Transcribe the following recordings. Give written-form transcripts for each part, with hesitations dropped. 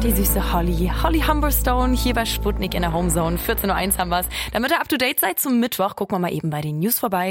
Die süße Holly Humberstone hier bei Sputnik in der Homezone. 14.01 Uhr haben wir's. Damit ihr up to date seid zum Mittwoch, gucken wir mal eben bei den News vorbei.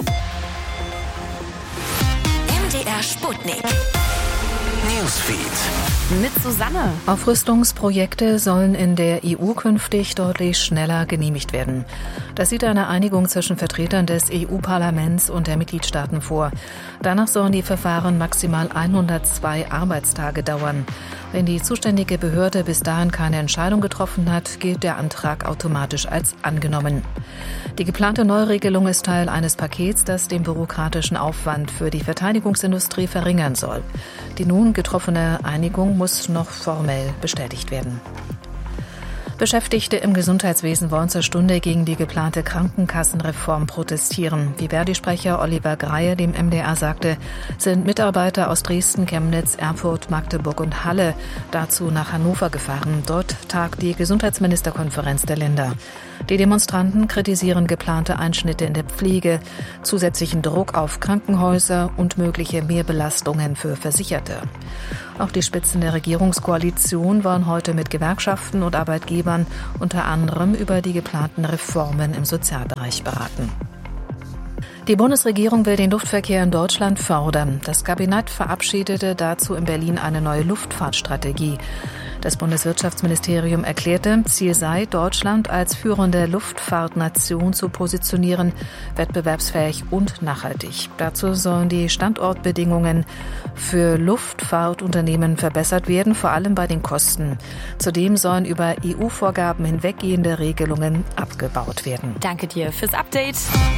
MDR Sputnik Newsfeed mit Susanne. Aufrüstungsprojekte sollen in der EU künftig deutlich schneller genehmigt werden. Das sieht eine Einigung zwischen Vertretern des EU-Parlaments und der Mitgliedstaaten vor. Danach sollen die Verfahren maximal 102 Arbeitstage dauern. Wenn die zuständige Behörde bis dahin keine Entscheidung getroffen hat, gilt der Antrag automatisch als angenommen. Die geplante Neuregelung ist Teil eines Pakets, das den bürokratischen Aufwand für die Verteidigungsindustrie verringern soll. Die nun getroffene Einigung muss noch formell bestätigt werden. Beschäftigte im Gesundheitswesen wollen zur Stunde gegen die geplante Krankenkassenreform protestieren. Wie Verdi-Sprecher Oliver Greie dem MDR sagte, sind Mitarbeiter aus Dresden, Chemnitz, Erfurt, Magdeburg und Halle dazu nach Hannover gefahren. Dort tagt die Gesundheitsministerkonferenz der Länder. Die Demonstranten kritisieren geplante Einschnitte in der Pflege, zusätzlichen Druck auf Krankenhäuser und mögliche Mehrbelastungen für Versicherte. Auch die Spitzen der Regierungskoalition wollen heute mit Gewerkschaften und Arbeitgebern unter anderem über die geplanten Reformen im Sozialbereich beraten. Die Bundesregierung will den Luftverkehr in Deutschland fördern. Das Kabinett verabschiedete dazu in Berlin eine neue Luftfahrtstrategie. Das Bundeswirtschaftsministerium erklärte, Ziel sei, Deutschland als führende Luftfahrtnation zu positionieren, wettbewerbsfähig und nachhaltig. Dazu sollen die Standortbedingungen für Luftfahrtunternehmen verbessert werden, vor allem bei den Kosten. Zudem sollen über EU-Vorgaben hinweggehende Regelungen abgebaut werden. Danke dir fürs Update.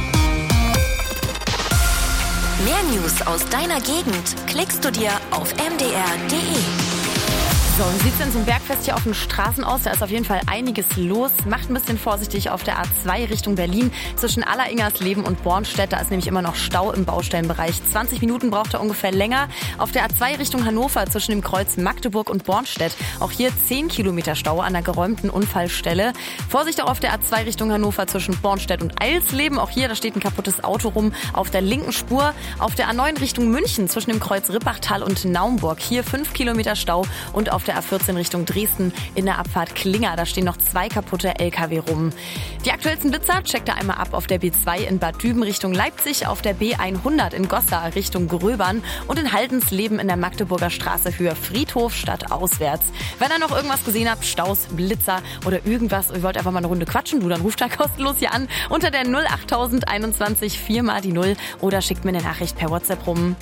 Mehr News aus deiner Gegend klickst du dir auf mdr.de. So, wie sieht's denn zum Bergfest hier auf den Straßen aus? Da ist auf jeden Fall einiges los. Macht ein bisschen vorsichtig auf der A2 Richtung Berlin. Zwischen Alleringersleben und Bornstedt, da ist nämlich immer noch Stau im Baustellenbereich. 20 Minuten braucht er ungefähr länger. Auf der A2 Richtung Hannover zwischen dem Kreuz Magdeburg und Bornstedt. Auch hier 10 Kilometer Stau an der geräumten Unfallstelle. Vorsicht auch auf der A2 Richtung Hannover zwischen Bornstedt und Eilsleben. Auch hier, da steht ein kaputtes Auto rum auf der linken Spur. Auf der A9 Richtung München zwischen dem Kreuz Rippachtal und Naumburg. Hier 5 Kilometer Stau und auf der A14 Richtung Dresden in der Abfahrt Klinger. Da stehen noch 2 kaputte LKW rum. Die aktuellsten Blitzer checkt ihr einmal ab auf der B2 in Bad Düben Richtung Leipzig, auf der B100 in Goslar Richtung Gröbern und in Haldensleben in der Magdeburger Straße für Friedhof statt auswärts. Wenn ihr noch irgendwas gesehen habt, Staus, Blitzer oder irgendwas, ihr wollt einfach mal eine Runde quatschen, dann ruft da kostenlos hier an unter der 08021 4 mal die 0 oder schickt mir eine Nachricht per WhatsApp rum.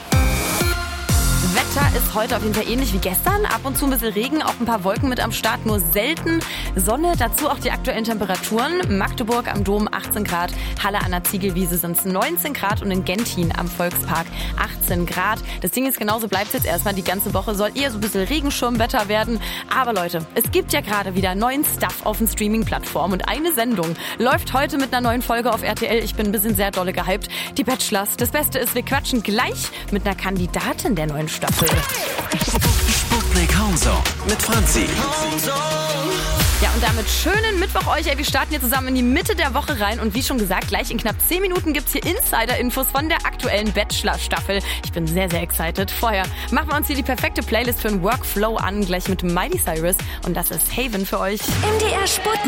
Wetter ist heute auf jeden Fall ähnlich wie gestern. Ab und zu ein bisschen Regen, auch ein paar Wolken mit am Start, nur selten Sonne. Dazu auch die aktuellen Temperaturen. Magdeburg am Dom 18 Grad, Halle an der Ziegelwiese sind es 19 Grad und in Gentin am Volkspark 18 Grad. Das Ding ist, genauso bleibt es jetzt erstmal die ganze Woche. Soll eher so ein bisschen Regenschirmwetter werden. Aber Leute, es gibt ja gerade wieder neuen Stuff auf den Streaming-Plattformen und eine Sendung läuft heute mit einer neuen Folge auf RTL. Ich bin ein bisschen sehr dolle gehypt. Die Bachelors. Das Beste ist, wir quatschen gleich mit einer Kandidatin der neuen Staffel. Sputnik Homezone mit Franzi. Ja, und damit schönen Mittwoch euch. Wir starten hier zusammen in die Mitte der Woche rein. Und wie schon gesagt, gleich in knapp 10 Minuten gibt's hier Insider-Infos von der aktuellen Bachelor-Staffel. Ich bin sehr, sehr excited. Vorher machen wir uns hier die perfekte Playlist für einen Workflow an, gleich mit Miley Cyrus. Und das ist Haven für euch. MDR Sputnik.